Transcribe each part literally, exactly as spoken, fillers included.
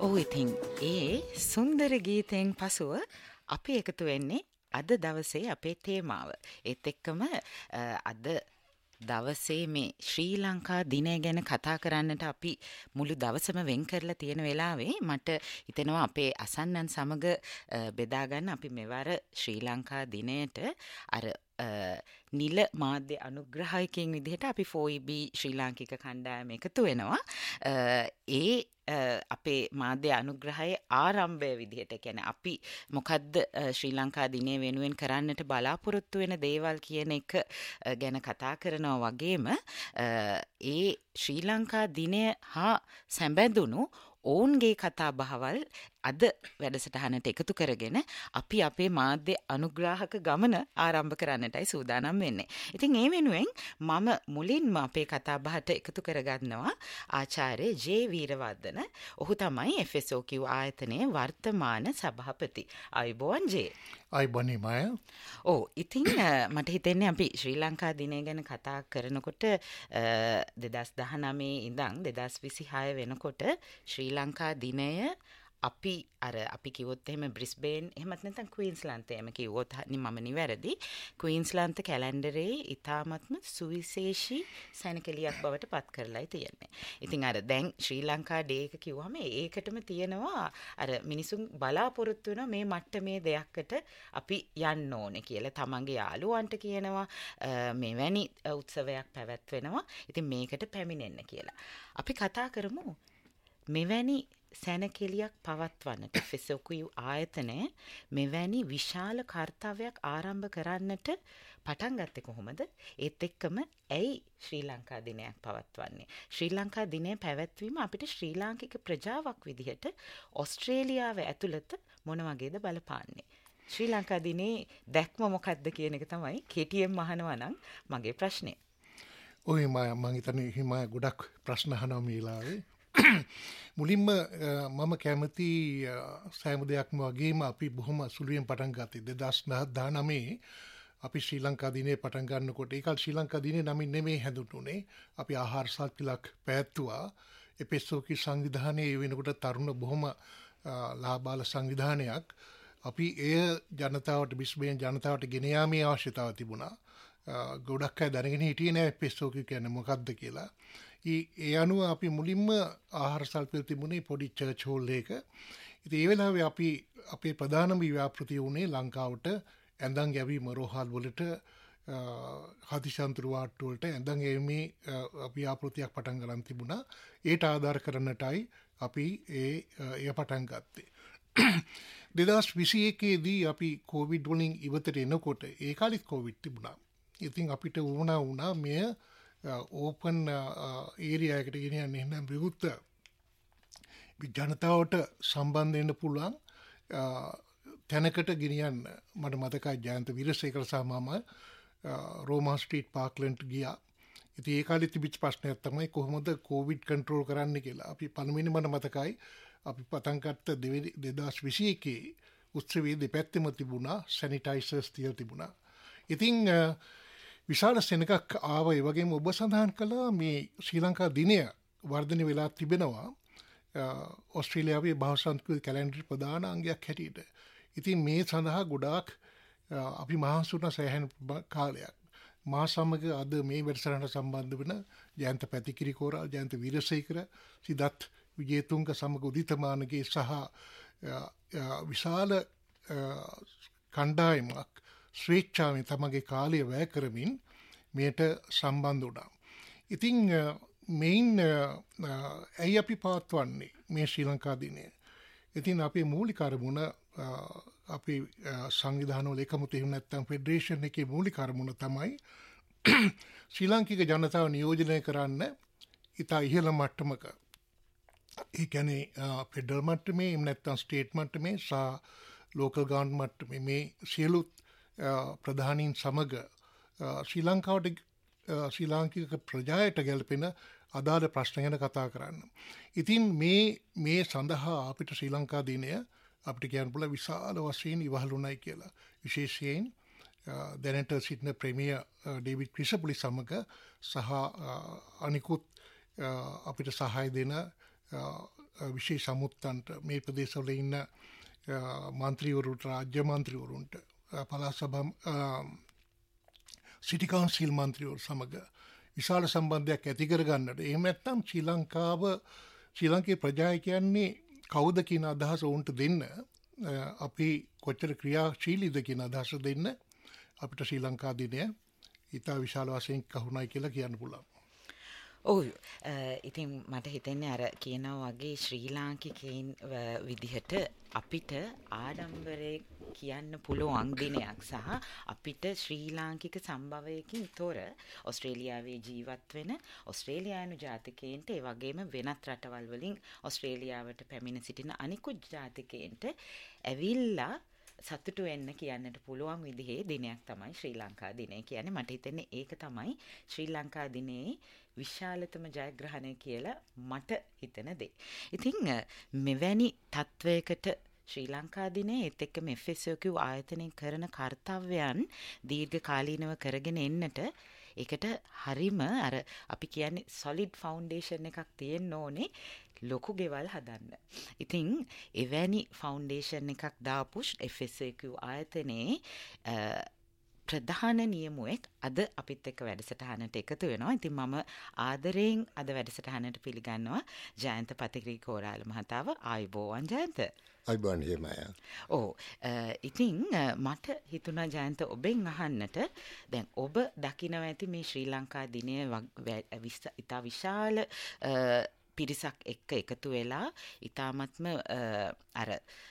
ඔව් ඉතින් ඒ සුන්දර ගීතයෙන් පසුව අපි එකතු වෙන්නේ අද දවසේ අපේ තේමාව. ඒත් එක්කම අ, අද දවසේ මේ ශ්‍රී ලංකා දිනය ගැන කතා කරන්නට අපි මුළු දවසම වෙන් කරලා තියෙන වෙලාවේ මට හිතෙනවා අපේ අසන්නන් සමග අ, බෙදා ගන්න අපි මෙවර ශ්‍රී ලංකා දිනයට අර අ, නිල මාධ්‍ය අනුග්‍රහයකින් විදිහට අපි ෆෝර් ඊ බී ශ්‍රී ලාංකික කණ්ඩායම එකතු වෙනවා. අ, ඒ අ, අපේ මාධ්‍ය අනුග්‍රහයේ ආරම්භය විදිහට කියන්නේ අපි මොකද්ද අ, ශ්‍රී ලංකා දිනය වෙනුවෙන් කරන්නට බලාපොරොත්තු වෙන දේවල් කියන එක අ, ගැන කතා කරනවා වගේම අ, ඒ ශ්‍රී ලංකා දිනය හා සැබඳුණු ඔවුන්ගේ කතා බහවල් අද වැඩසටහනට එකතු කරගෙන අපි අපේ මාධ්‍ය අනුග්‍රාහක ගමන ආරම්භ කරන්නටයි සූදානම් වෙන්නේ. ඉතින් ඒ වෙනුවෙන් මම මුලින්ම අපේ කතා බහට එකතු කරගන්නවා ආචාර්ය ජේ වීරවර්ධන. ඔහු තමයි එෆ් එස් ඕ කියු ආයතනයේ වර්තමාන සභාපති. ආයුබෝවන් ජේ. ආයුබෝවන් මය. ඔව් ඉතින් මට හිතෙන්නේ අපි ශ්‍රී ලංකා දිනය ගැන කතා කරනකොට දෙදහස් දහනවය ඉඳන් දෙදහස් විසිහය වෙනකොට ශ්‍රී ලංකා දිනය අපි අර අපි කිව්වොත් එහෙම බ්‍රිස්බේන් එහෙමත් නැත්නම් ක්වීන්ස්ලන්තේ එහෙම කිව්වොත් මම නිවැරදි ක්වීන්ස්ලන්ත කැලෙන්ඩරේ ඉතාමත්ම සුවිශේෂී සැනකෙළියක් බවට පත් කරලායි තියෙන්නේ. ඉතින් අර දැන් ශ්‍රී ලංකා ඩේ එක කිව්වම ඒකටම තියෙනවා අර මිනිසුන් බලාපොරොත්තු වෙන මේ මට්ටමේ දෙයක්කට අපි යන්න ඕනේ කියලා තමන්ගේ යාළුවන්ට කියනවා මෙවැනි උත්සවයක් පැවැත්වෙනවා. ඉතින් මේකට පැමිණෙන්න කියලා. අපි කතා කරමු මෙවැනි සැනකෙළියක් පවත්වන්නට එෆ් එස් ඕ කියු ආයතනය මෙවැනි විශාල කාර්යයක් ආරම්භ කරන්නට පටන් ගත්තේ කොහොමද? ඒත් එක්කම ඇයි ශ්‍රී ලංකා දිනයක් පවත්වන්නේ? ශ්‍රී ලංකා දිනය පැවැත්වීම අපිට ශ්‍රී ලාංකික ප්‍රජාවක් විදිහට ඕස්ට්‍රේලියාව ඇතුළත මොන වගේද බලපාන්නේ? ශ්‍රී ලංකා දිනේ දැක්ම මොකක්ද කියන එක තමයි කෙටියෙන් අහනවා නම් මගේ ප්‍රශ්නේ. ඔය මම හිතන්නේ හිම ගොඩක් ප්‍රශ්න අහනවා මේ වෙලාවේ. මුලින්ම මම කැමති සෑම දෙයක්ම වගේම අපි බොහොම සුළුවෙන් පටන් ගත්තේ දෙදහස් දහනවය අපි ශ්‍රී ලංකා දිනේ පටන් ගන්නකොට ඒකල් ශ්‍රී ලංකා දිනේ නමින් නෙමෙයි හැඳුන්වුනේ. අපි ආහාර සල්පිලක් පැවැත්තුවා. එෆ් එස් ඕ කී සංවිධානයේ වෙනකොට තරුණ බොහොම ලාබාල සංවිධානයක්. අපි එය ජනතාවට බිස්බේන් ජනතාවට ගෙන යාමේ අවශ්‍යතාව තිබුණා. ගොඩක් අය දැනගෙන හිටියේ නෑ එෆ් එස් ඕ කී කියන්නේ මොකක්ද කියලා. ඒ අනුව අපි මුලින්ම ආහාර සල්පිල් තිබුණේ පොඩි චර්ච් හෝල් එක. ඉතින් ඒ වෙලාවේ අපි අපේ ප්‍රධානම ව්‍යාපෘතිය වුණේ ලංකාවට ඇඳන් යැවීම රෝහල් වලට හදිසන්තර වාට්ටු වලට ඇඳන් යැවීමේ ව්‍යාපෘතියක් පටන් ගන්න තිබුණා. ඒට ආධාර කරන්නටයි අපි ඒ එය පටන් ගත්තේ. දෙදහස් විසි එකේ දී අපි කොවිඩ් වලින් ඉවතට එනකොට ඒ කාලෙත් කොවිඩ් තිබුණා. ඉතින් අපිට වුණා වුණා මෙය ඕපන් ඒරියා එකට ගෙනියන්න එහෙනම් විවුර්ත ජනතාවට සම්බන්ධ වෙන්න පුළුවන් තැනකට ගෙනියන්න. මට මතකයි ජයන්ත වීරසේකර සහ මම රෝමා ස්ට්‍රීට් පාක්ලන්ට් ගියා. ඉතින් ඒ කාලේ තිබිච්ච ප්‍රශ්නයක් තමයි කොහොමද කොවිඩ් කන්ට්‍රෝල් කරන්න කියලා. අපි පළවෙනි මට මතකයි අපි පටන් ගත්ත දෙදහස් විසි එකේ උත්සවයේ දෙපැත්තෙම තිබුණා සැනිටයිසර්ස් තියලා තිබුණා. ඉතින් විශාල සෙනඟක් ආව. ඒ වගේම ඔබ සඳහන් කළා මේ ශ්‍රී ලංකා දිනය වර්ධනය වෙලා තිබෙනවා ඕස්ට්‍රේලියාවේ බහුසංස්කෘතික කැලෙන්ඩරේ ප්‍රධාන අංගයක් හැටියට. ඉතින් මේ සඳහා ගොඩාක් අපි මහන්සි වුණා සෑහෙන කාලයක්. මා සමග අද මේ වැඩසටහනට සම්බන්ධ වෙන ජයන්ත පැතිකිරි කෝරා, ජයන්ත වීරසේකර, සිදත් විජේතුංග සමග උදිතමානගේ සහ විශාල කණ්ඩායමක් ස්වේච්ඡාවෙන් තමගේ කාලය වැය කරමින් මේට සම්බන්ධ වුණා. ඉතින් මෙයින් ඇයි අපි පවත්වන්නේ මේ ශ්‍රී ලංකා දිනය? ඉතින් අපේ මූලික අරමුණ අපේ සංවිධානවල එකමුතු එහෙම නැත්නම් ෆෙඩරේෂන් එකේ මූලික අරමුණ තමයි ශ්‍රී ලාංකික ජනතාව නියෝජනය කරන්න ඉතා ඉහළ මට්ටමක. ඒ කියන්නේ ෆෙඩරල් මට්ටමේ එහෙම නැත්නම් ස්ටේට් මට්ටමේ සහ ලෝකල් ගවර්න්මන්ට් මට්ටමේ මේ සියලු ප්‍රධානීන් සමග ශ්‍රී ලංකාවට ශ්‍රී ලාංකික ප්‍රජායට ගැලපෙන අදාළ ප්‍රශ්න ගැන කතා කරන්න. ඉතින් මේ මේ සඳහා අපිට ශ්‍රී ලංකා දිනය අපිට කියන්න පුළුවන් විශාල වශයෙන් ඉවහලුණයි කියලා. විශේෂයෙන් දැනට සිටින ප්‍රේමිය ඩේවිඩ් ක්‍රිසපුලි සමග සහ අනිකුත් අපිට සහාය දෙන විශේෂ අමුත්තන්ට මේ ප්‍රදේශවල ඉන්න මන්ත්‍රීවරුන්ට රාජ්‍ය මන්ත්‍රීවරුන්ට පළාත් සභා සිටි කවුන්සිල් මන්ත්‍රීවරු සමග විශාල සම්බන්ධයක් ඇති කරගන්නට එහෙම නැත්නම් ශ්‍රී ලංකාව ශ්‍රී ලංකේ ප්‍රජාය කියන්නේ කවුද කියන අදහස උන්ට දෙන්න අපි කොච්චර ක්‍රියාශීලීද කියන අදහස දෙන්න අපිට ශ්‍රී ලංකා දිනය ඉතා විශාල වශයෙන් කහුණයි කියලා කියන්න පුළුවන්. ඔව් ඉතින් මට හිතෙන්නේ අර කියනවා වගේ ශ්‍රී ලාංකිකයින් විදිහට අපිට ආඩම්බරේ කියන්න පුළුවන් දිනයක් සහ අපිට ශ්‍රී ලාංකික සම්භවයකින් තොර ඔස්ට්‍රේලියාවේ ජීවත් වෙන ඔස්ට්‍රේලියානු ජාතිකයන්ට ඒ වගේම වෙනත් රටවල් වලින් ඔස්ට්‍රේලියාවට පැමිණ සිටින අනිකුත් ජාතිකයන්ට ඇවිල්ලා සතුටු වෙන්න කියන්නට පුළුවන් විදිහේ දිනයක් තමයි ශ්‍රී ලංකා දිනය කියන්නේ. මට හිතෙන්නේ ඒක තමයි ශ්‍රී ලංකා දිනයේ විශාලතම ජයග්‍රහණය කියලා මට හිතෙන දේ. ඉතින් මෙවැනි තත්වයකට ශ්‍රී ලංකා දිනයේ ඒත් එක්කම එෆ් එස් ඔ කියු ආයතනයෙන් කරන කාර්යයන් දීර්ඝකාලීනව කරගෙන එන්නට ඒකට හරිම අර අපි කියන්නේ solid foundation එකක් තියෙන්න ඕනේ ලොකු ගෙවල් හදන්න. ඉතින් එවැනි ෆවුන්ඩේෂන් එකක් දාපු එෆ් එස් ඔ කියු ආයතනයේ ප්‍රධාන නියමුවෙක් අද අපිත් එක්ක වැඩසටහනට එකතු වෙනවා. ඉතින් මම ආදරයෙන් අද වැඩසටහනට පිළිගන්නවා ජයන්ත පතිග්‍රී කෝරාල මහතාව. ආයුබෝවන් ජයන්ත. ආයුබෝවන් හේමය. ඔව් ඉතින් මට හිතුණා ජයන්ත ඔබෙන් අහන්නට දැන් ඔබ දකිනවා ඇති මේ ශ්‍රී ලංකා දිනය ඉතා විශාල පිරිසක් එක්ක එකතු වෙලා ඉතාමත්ම අර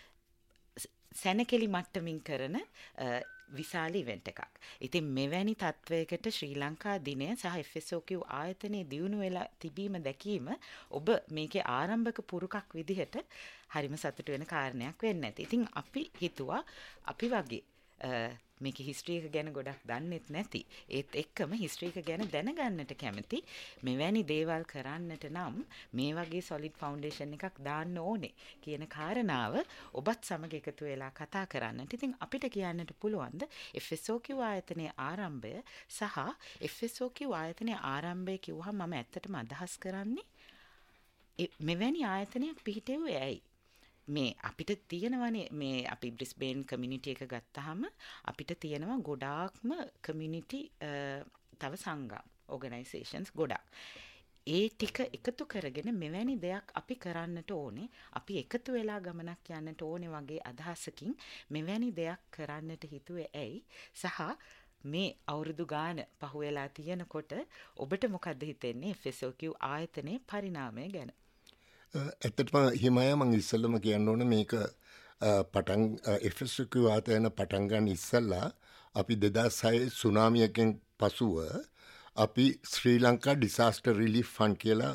සැනකෙලි මට්ටමින් කරන විශාල ඉවෙන්ට් එකක්. ඉතින් මෙවැනි තත්වයකට ශ්‍රී ලංකා දිනය සහ එෆ් එස් ඔ කියු ආයතනයේ දියුණු වෙලා තිබීම දැකීම ඔබ මේකේ ආරම්භක පුරුකක් විදිහට හරිම සතුටු වෙන කාරණයක් වෙන්න ඇති. ඉතින් අපි හිතුවා අපි වගේ මේකේ හිස්ටරි එක ගැන ගොඩක් දන්නෙත් නැති ඒත් එක්කම හිස්ටරි එක ගැන දැනගන්නට කැමති මෙවැනි දේවල් කරන්නට නම් මේ වගේ solid foundation එකක් දාන්න ඕනේ කියන කාරණාව ඔබත් සමග එකතු වෙලා කතා කරන්නට. ඉතින් අපිට කියන්නට පුළුවන්ද එෆ් එස් ඔ කියු ආයතනයේ ආරම්භය සහ එෆ් එස් ඔ කියු ආයතනයේ ආරම්භය කිව්වහම මම ඇත්තටම අදහස් කරන්නේ මෙවැනි ආයතනයක් පිහිටෙව්වේ ඇයි? මේ අපිට තියෙනවනේ මේ අපි බ්‍රිස්බේන් කමියුනිටි එක ගත්තාම අපිට තියෙනවා ගොඩාක්ම කමියුනිටි තව සංගම් ඕගනයිසේෂන්ස් ගොඩක්. ඒ ටික එකතු කරගෙන මෙවැනි දෙයක් අපි කරන්නට ඕනේ. අපි එකතු වෙලා ගමනක් යන්නට ඕනේ වගේ අදහසකින් මෙවැනි දෙයක් කරන්නට හිතුවේ ඇයි? සහ මේ අවුරුදු ගාන පහුවෙලා තියෙනකොට ඔබට මොකද්ද හිතෙන්නේ එෆ් එස් ඔ කියු ආයතනයේ පරිණාමය ගැන? ඇත්තටම හිමය මං ඉස්සෙල්ලම කියන්න ඕන මේක පටන් එෆ් එස් ඔ කියු ආයතන පටන් ගන්න ඉස්සෙල්ලා අපි දෙදාස් හය සුනාමියකින් පසුව අපි ශ්‍රී ලංකා ඩිසාස්ටර් රිලීෆ් ෆන්ඩ් කියලා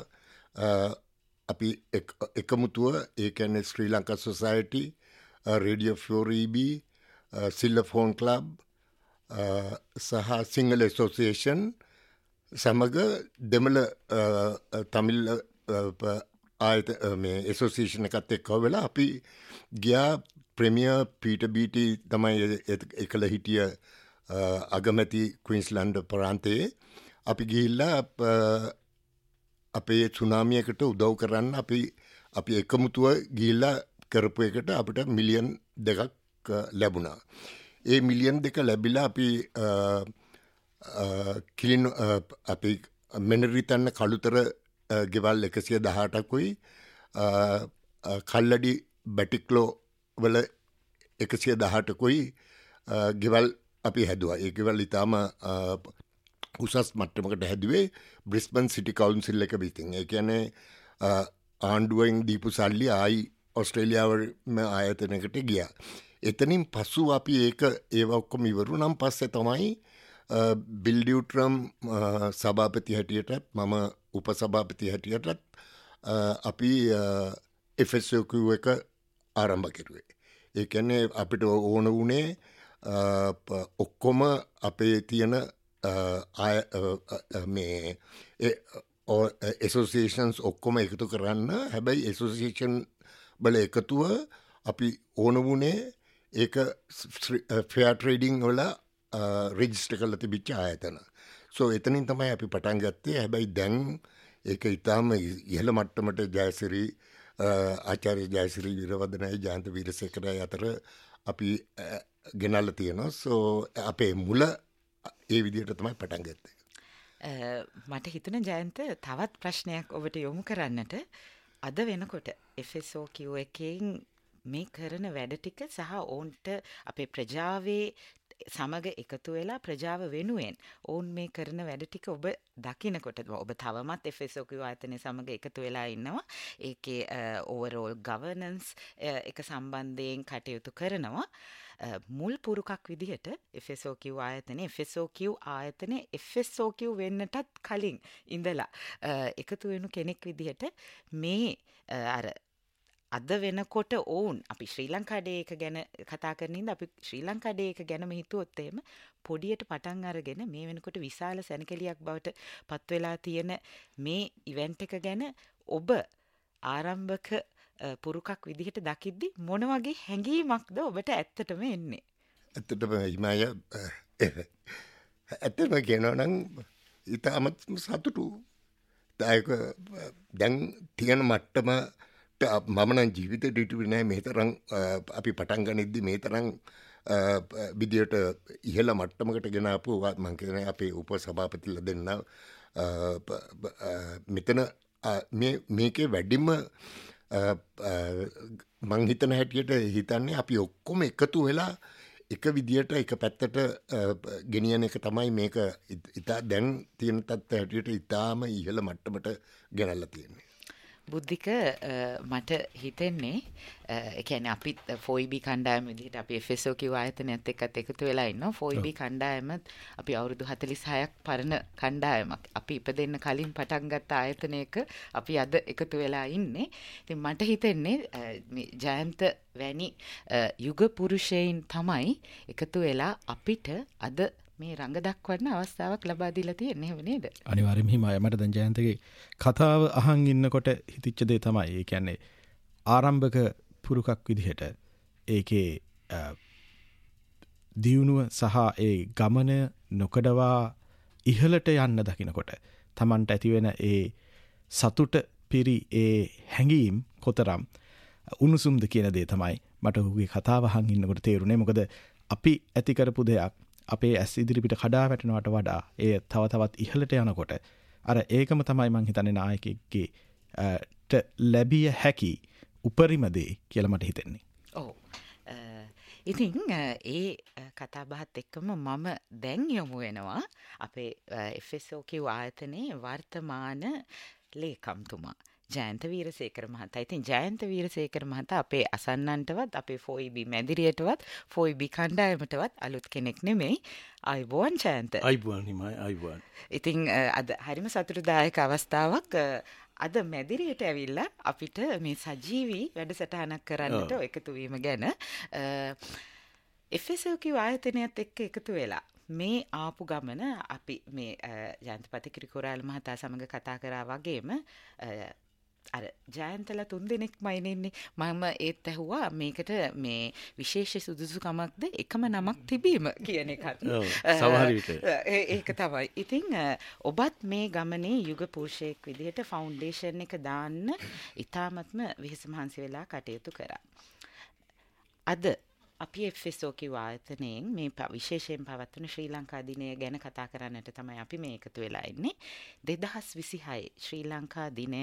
අපි එකමුතුව ඒ කියන්නේ ශ්‍රී ලංකා සොසයිටි, රේඩියෝ ෆ්ලෝරීබී, සිල්ලෆෝන් ක්ලබ් සහ සිංහල ඇසෝසියේෂන් සමග දෙමළ තමිල් ආයත මේ ඇසෝසියේෂන් එකත් එක්ක වෙලා අපි ගියා ප්‍රීමියර් පීටර් බීටි තමයි එකල හිටිය අගමැති ක්වීන්ස්ලන්ඩ් ප්‍රාන්තයේ අපි ගිහිල්ලා අපේ සුනාමියකට උදව් කරන්න අපි අපි එකමුතුව ගිහිල්ලා කරපු එකට අපිට මිලියන් දෙකක් ලැබුණා. ඒ මිලියන් දෙක ලැබිලා අපි කිලින් අපි මෙනරිතන්න කළුතර ගෙවල් එකසිය දහටකුයි කල්ලඩි බැටික්ලෝ වල එකසිය දහටකුයි ගෙවල් අපි හැදුවා. ඒ ගෙවල් ඉතාම උසස් මට්ටමකට හැදුවේ බ්‍රිස්බන් සිටි කවුන්සිල් එක විසින්. ඒ කියන්නේ ආණ්ඩුවෙන් දීපු සල්ලි ආයි ඔස්ට්‍රේලියාවම ආයතනයකට ගියා. එතනින් පසු අපි ඒක ඒව ඔක්කොම ඉවරු නම් පස්සේ තමයි බිල් ඩියුට්‍රම් සභාපති හැටියටත් මම උපසභාපති හැටියටත් අපි එෆ් එස් ඔ කියු එක ආරම්භ කෙරුවේ. ඒ කියන්නේ අපිට ඕන වුණේ ඔක්කොම අපේ තියෙන මේ ඇසෝසියේෂන්ස් ඔක්කොම එකතු කරන්න. හැබැයි ඇසෝසියේෂන් වල එකතුව අපි ඕන වුණේ ඒක ෆෙයා ට්‍රේඩිං වල රෙජිස්ටර් කරලා තිබිච්ච ආයතන. සෝ එතනින් තමයි අපි පටන් ගත්තේ. හැබැයි දැන් ඒක ඉතාම ඉහළ මට්ටමට ජයසිරි ආචාර්ය ජයශ්‍රී වීරවර්ධනයි ජයන්ත වීරසේකරයි අතර අපි ගෙනල්ලා තියෙනවා. සෝ අපේ මුල ඒ විදිහට තමයි පටන් ගත්තේ. මට හිතුණ ජයන්ත තවත් ප්‍රශ්නයක් ඔබට යොමු කරන්නට. අද වෙනකොට එෆ් එස් ඕ කියූ එකෙන් මේ කරන වැඩ ටික සහ ඔවුන්ට අපේ ප්‍රජාවේ සමග එකතු වෙලා ප්‍රජාව වෙනුවෙන් ඔවුන් මේ කරන වැඩ ටික ඔබ දකිනකොට ඔබ තවමත් එෆ් එස් ඕ කියූ ආයතනය සමග එකතු වෙලා ඉන්නවා. ඒකේ ඕවරෝල් ගවර්නන්ස් එක සම්බන්ධයෙන් කටයුතු කරනවා. මුල් පුරුකක් විදිහට එෆ් එස් ඕ කියූ ආයතනය එෆ් එස් ඕ කියූ ආයතනය එෆ් එස් ඕ කියූ වෙන්නටත් කලින් ඉඳලා එකතු වෙනු කෙනෙක් විදිහට මේ අර අද වෙනකොට ඔවුන් අපි ශ්‍රී ලංකා ඩේ එක ගැන කතා කරන ඉඳ අපි ශ්‍රී ලංකා ඩේ එක ගැනම හිතුවොත් එහෙම පොඩියට පටන් අරගෙන මේ වෙනකොට විශාල සැනකෙලියක් බවට පත් වෙලා තියෙන මේ ඉවෙන්ට් එක ගැන ඔබ ආරම්භක පුරුකක් විදිහට දකිද්දි මොන වගේ හැඟීමක්ද ඔබට ඇත්තටම එන්නේ? ඇත්තටම හිමාය ඇත්තටම කියනවා නම් ඉතාමත් සතුටු. දායක දැන් තියෙන මට්ටම මම නම් ජීවිතේ ඩිටුවේ නැහැ මේ තරම් අපි පටන් ගනිද්දි මේ තරම් විදියට ඉහළ මට්ටමකට ගෙන ආපු මම කියන්නේ අපේ උපසභාපතිලා දෙන්න මෙතන මේ මේකේ වැඩිම මං හිතන හැටියට හිතන්නේ අපි ඔක්කොම එකතු වෙලා එක විදියට එක පැත්තට ගෙනියන එක තමයි මේක ඉතා දැන් තියෙන තත්ත්වයට හැටියට ඉතාම ඉහළ මට්ටමට ගෙනල්ලා තියෙන්නේ. බුද්ධික මට හිතෙන්නේ ඒ කියන්නේ අපි ෆෝයිබී කණ්ඩායම විදිහට අපි එෆ් එස් ඕ කියූ ආයතනයත් එක්කත් එකතු වෙලා ඉන්නවා. ෆෝයිබී කණ්ඩායමත් අපි අවුරුදු හතළිස් හයක් පරණ කණ්ඩායමක්. අපි ඉපදෙන්න කලින් පටන් ගත්ත ආයතනයක අපි අද එකතු වෙලා ඉන්නේ. ඉතින් මට හිතෙන්නේ මේ ජයන්ත වැනි යුග පුරුෂයන් තමයි එකතු වෙලා අපිට අද මේ රඟ දක්වන්න අවස්ථාවක් ලබා දීලා තියෙන්නේ. එහෙම නේද? අනිවාර්යෙන්ම හිමයි. මට දැන් ජයන්තගේ කතාව අහන් ඉන්නකොට හිතිච්ච දේ තමයි ඒ කියන්නේ ආරම්භක පුරුකක් විදිහට ඒකේ දියුණුව සහ ඒ ගමන නොකඩවා ඉහළට යන්න දකිනකොට Tamanට ඇති වෙන ඒ සතුට පිරි ඒ හැඟීම් කොතරම් උණුසුම්ද කියන දේ තමයි මට ඔහුගේ කතාව අහන් ඉන්නකොට තේරුනේ. මොකද අපි ඇති කරපු දෙයක් අපේ ඇස් ඉදිරිපිට කඩා වැටෙනවට වඩා ඒ තව තවත් ඉහළට යනකොට අර ඒකම තමයි මං හිතන්නේ නායකයෙක්ගේ ට ලැබිය හැකි උපරිම දේ කියලා මට හිතෙන්නේ. ඔව්. ඉතින් ඒ කතා බහත් එක්කම මම දැන් යමු වෙනවා අපේ එෆ් එස් ඕ කියූ ආයතනයේ වර්තමාන ලේකම්තුමා ජයන්ත වීරසේකර මහතා. ඉතින් ජයන්ත වීරසේකර මහතා අපේ අසන්නන්ටවත් අපේ ෆෝයිබී මැදිරියටවත් ෆෝයිබී කණ්ඩායමටවත් අලුත් කෙනෙක් නෙමෙයි. අයිබෝන් ජයන්ත. අයිබෝන් හිමයි අයිබෝන්. ඉතින් අද හරිම සතුටුදායක අවස්ථාවක්. අද මැදිරියට ඇවිල්ලා අපිට මේ සජීවී වැඩසටහනක් කරන්නට එකතු වීම ගැන එෆ් එස් ඕ කියූ ආයතනයත් එක්ක එකතු වෙලා මේ ආපු ගමන අපි මේ ජයන්තපති කිරිකොරාල මහතා සමග කතා කරා වගේම අර ජයන්තලා තුන් දෙනෙක්මයි ඉන්නේ. මම ඒත් ඇහුවා මේකට මේ විශේෂ සුදුසුකමක්ද එකම නමක් තිබීම කියන එකත්. සමහර විට ඒක තමයි. ඉතින් ඔබත් මේ ගමනේ යුග පුරුෂයෙක් විදිහට ෆවුන්ඩේෂන් එක දාන්න ඉතාමත්ම වෙහෙස මහන්සි වෙලා කටයුතු කරා. අද අපි එෆ් එස් ඕ කියූ ආයතනයෙන් මේ විශේෂයෙන් පවත්වන ශ්‍රී ලංකා දිනය ගැන කතා කරන්නට තමයි අපි මේ එකතු වෙලා ඉන්නේ. දෙදහස් විසිහය ශ්‍රී ලංකා දිනය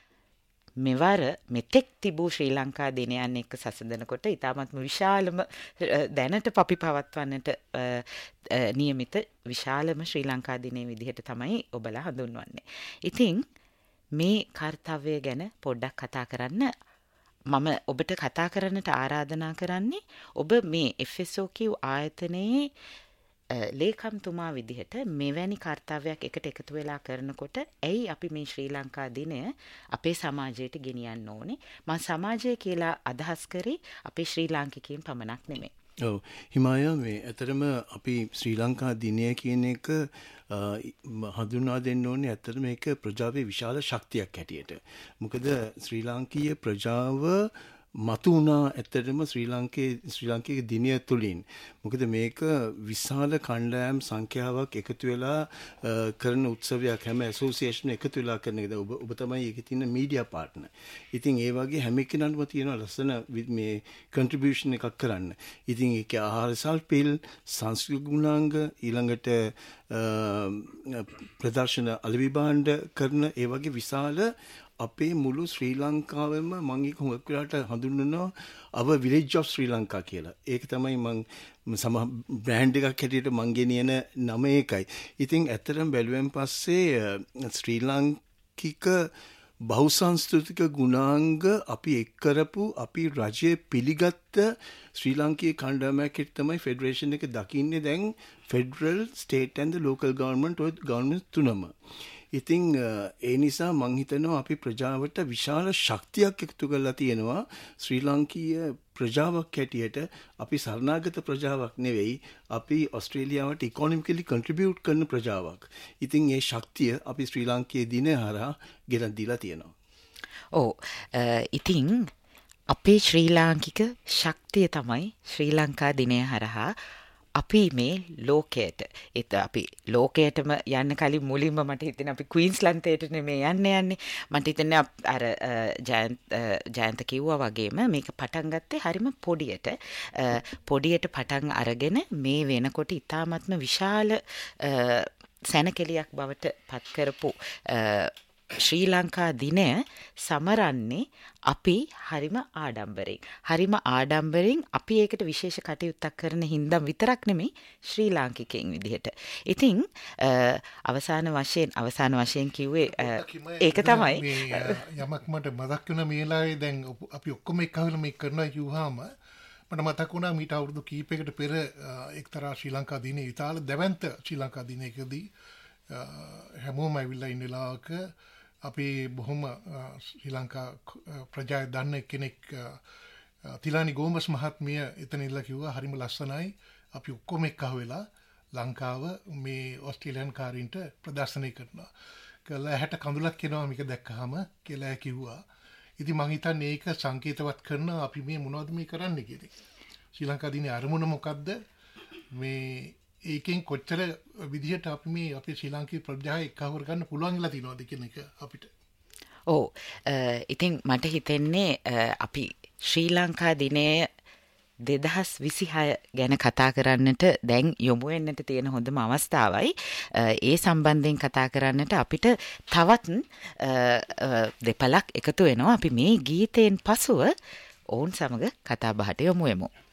මෙවර මෙතෙක් තිබූ ශ්‍රී ලංකා දිනයන් එක්ක සසඳනකොට ඉතාමත්ම විශාලම දැනට අපි පවත්වන්නට නියමිත විශාලම ශ්‍රී ලංකා දිනය විදිහට තමයි ඔබලා හඳුන්වන්නේ. ඉතින් මේ කාර්යය ගැන පොඩ්ඩක් කතා කරන්න මම ඔබට කතා කරන්නට ආරාධනා කරන්නේ ඔබ මේ එෆ් එස් ඕ කියූ ආයතනයේ ලේකම්තුමා විදිහට මෙවැනි කාර්යයක් එකට එකතු වෙලා කරනකොට ඇයි අපි මේ ශ්‍රී ලංකා දිනය අපේ සමාජයට ගෙනියන්න ඕනේ? මම සමාජය කියලා අදහස් කරේ අපේ ශ්‍රී ලාංකිකයන් පමණක් නෙමෙයි. ඔව් හිමාය මේ ඇත්තටම අපි ශ්‍රී ලංකා දිනය කියන එක හඳුන්වා දෙන්න ඕනේ ඇත්තට මේක ප්‍රජාවේ විශාල ශක්තියක් හැටියට. මොකද ශ්‍රී ලාංකීය ප්‍රජාව මතු වුණා ඇත්තටම ශ්‍රී ලංකේ ශ්‍රී ලංකේගේ දිනය තුලින්. මොකද මේක විශාල කණ්ඩායම් සංඛ්‍යාවක් එකතු වෙලා කරන උත්සවයක්. හැම ඇසෝසියේෂන් එකතු වෙලා කරන එක. ඔබ ඔබ තමයි ඒකේ තියෙන මීඩියා පාර්ට්නර්. ඉතින් ඒ වගේ හැම කෙනාටම තියෙන ලස්සන මේ කන්ට්‍රිබියුෂන් එකක් කරන්න. ඉතින් ඒක ආහාර සල්පිල්, සංස්කෘතික ගුණාංග, ඊළඟට ප්‍රදර්ශන අලෙවි භාණ්ඩ කරන ඒ වගේ විශාල අපේ මුළු ශ්‍රී ලංකාවෙම මම ඒක හුඟක් වෙලාට හඳුන්වනවා අව විලේජ් ඔෆ් ශ්‍රී ලංකා කියලා. ඒක තමයි මම සම බ්‍රෑන්ඩ් එකක් හැටියට මං ගෙනියන නම ඒකයි. ඉතින් ඇත්තටම බැලුවෙන් පස්සේ ශ්‍රී ලාංකික බහුසංස්කෘතික ගුණාංග අපි එක් කරපු අපි රජයේ පිළිගත්ත ශ්‍රී ලාංකීය කණ්ඩායමක් තමයි ෆෙඩරේෂන් එක දකින්නේ දැන් federal state and local government ඔය ගවර්න්මන්ට් තුනම. ඉතින් ඒ නිසා මං හිතනවා අපි ප්‍රජාවට විශාල ශක්තියක් එකතු කරලා තියෙනවා. ශ්‍රී ලාංකීය ප්‍රජාවක් හැටියට අපි සරණාගත ප්‍රජාවක් නෙවෙයි, අපි ඔස්ට්‍රේලියාවට ඉකොනොමිකලි කන්ට්‍රිබියුට් කරන ප්‍රජාවක්. ඉතින් ඒ ශක්තිය අපි ශ්‍රී ලාංකීය දිනය හරහා ගෙනත් දීලා තියෙනවා. ඔව් ඉතින් අපේ ශ්‍රී ලාංකික ශක්තිය තමයි ශ්‍රී ලංකා දිනය හරහා අපි මේ ලෝකයට ඒත් අපි ලෝකයටම යන්න කලින් මුලින්ම මට හිතෙන අපි ක්වීන්ස්ලන්තයට නෙමෙයි යන්න යන්නේ. මට හිතෙන්නේ අර ජයන්ත කිව්වා වගේම මේක පටන් ගත්තේ හරිම පොඩියට පොඩියට පටන් අරගෙන මේ වෙනකොට ඉතාමත්ම විශාල සැනකෙලියක් බවට පත් කරපු ශ්‍රී ලංකා දිනය සමරන්නේ අපි හරිම ආඩම්බරෙන්. හරිම ආඩම්බරෙන් අපි ඒකට විශේෂ කටයුත්තක් කරන හින්දා විතරක් නෙමෙයි ශ්‍රී ලාංකිකයන් විදිහට. ඉතින් අවසාන වශයෙන් අවසාන වශයෙන් කිව්වේ ඒක තමයි. යමක් මට මතක් වෙන මේ වෙලාවේ දැන් අපි ඔක්කොම එක්කගෙන මේක කරනවා කිව්වහම මට මතක් වුණා මීට අවුරුදු කීපයකට පෙර එක්තරා ශ්‍රී ලංකා දිනේ ඉතාල දැවැන්ත ශ්‍රී ලංකා දිනයකදී හැමෝම ඇවිල්ලා ඉන්න වෙලාවක අපි බොහොම ශ්‍රී ලංකා ප්‍රජාය දන්න කෙනෙක් තිලානි ගෝමස් මහත්මිය එතන ඉල්ලා කිව්වා හරිම ලස්සනයි අපි ඔක්කොම එක්කහ වෙලා ලංකාව මේ ඕස්ට්‍රේලියානු කාරින්ට ප්‍රදර්ශනය කරනවා. කියලා හැට කඳුලක් එනවා මේක දැක්කහම කියලා කිව්වා. ඉතින් මං හිතන්නේ ඒක සංකේතවත් කරන අපි මේ මොනවද මේ කරන්නේ කියන එක. ශ්‍රී ලංකා දිනේ අරමුණ මොකද්ද? මේ ඒකෙන් කොච්චර විදිහට අපි මේ අපේ ශ්‍රී ලාංකීය ප්‍රජාව එක්කව ගන්න පුළුවන් කියලා තියෙනවද කියන එක අපිට. ඔව් ඉතින් මට හිතෙන්නේ අපි ශ්‍රී ලංකා දිනය දෙදහස් විසිහය ගැන කතා කරන්නට දැන් යොමු වෙන්නට තියෙන හොඳම අවස්ථාවයි. ඒ සම්බන්ධයෙන් කතා කරන්නට අපිට තවත් දෙපළක් එකතු වෙනවා. අපි මේ ගීතයෙන් පසුව ඔවුන් සමග කතා බහට යොමු වෙමු.